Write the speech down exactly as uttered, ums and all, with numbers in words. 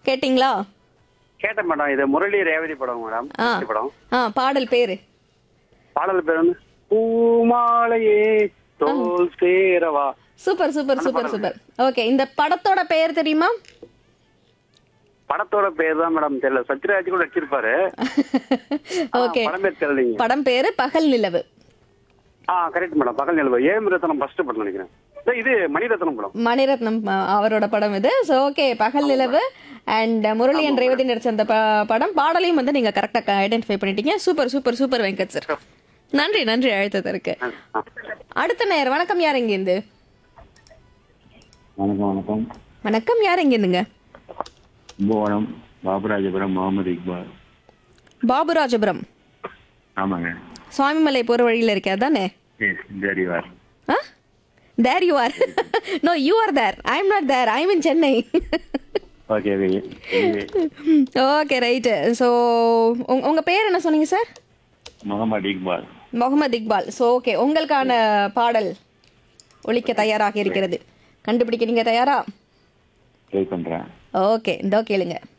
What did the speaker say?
கேட்டிங்களா? கேட்டேன் மேடம். இது முரளி ரேவதி படம் மேடம். ஆ படம். ஆ பாடல் பேரு பாடல் பேர் வந்து பூமாலையே தோல் சேரவா. Super super super super. Okay, இந்த படத்தோட பெயர் தெரியுமா? படத்தோட பேர் தான் மேடம் தெரியல. சத்யராஜ் கூட நடிச்சிருப்பாரு. ஓகே, படம் பேர் தெரியலீங்க. படம் பேரு பகல் நிலவு. ஆ கரெக்ட் மேடம். பகல் நிலவு. ஏம் ரத்னம் ஃபர்ஸ்ட் படம் நினைக்கிறேன். இது மணிரத்னம் படம். மணிரத்னம் அ, அவரோட படம் இது. ஸோ ஓகே, பகல் நிலவு அண்ட் முரளி அண்ட் ரேவதி நடிச்ச அந்த ப- படம் பாடலையும் வந்து நீங்க கரெக்டா ஐடென்டிஃபை பண்ணிட்டீங்க. Super super super Venkat sir. நன்றி நன்றி அழைத்ததற்கு. அடுத்த நேரம் வணக்கம், யார் எங்கேருந்து? வணக்கம் வணக்கம். வணக்கம், யார் எங்கேருந்துங்க? கும்பகோணம் பாபுராஜபுரம் முகமது இக்பால். பாபுராஜபுரம். ஆமாங்க. சுவாமிமலை போற வழியில இருக்கே அதானே? S, there you are. Ah there you are. No, you are there. I am not there. I am in Chennai. Okay okay right. So உங்க பேர் என்ன சொன்னீங்க sir? Mohammed Iqbal. Mohammed Iqbal. So okay, உங்களுக்கான பாடல் ஒலிக்க தயாராக இருக்கிறது. கண்டுபிடிக்க நீங்க தயாரா? ட்ரை பண்றேன். ஓகே, இதோ கேளுங்க.